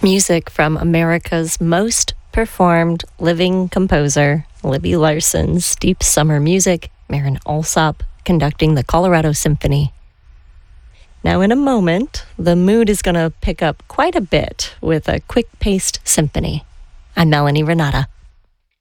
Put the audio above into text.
Music from America's most performed living composer, Libby Larson's Deep Summer Music, Marin Alsop conducting the Colorado Symphony. Now, in a moment, the mood is going to pick up quite a bit with a quick-paced symphony. I'm Melanie Renata.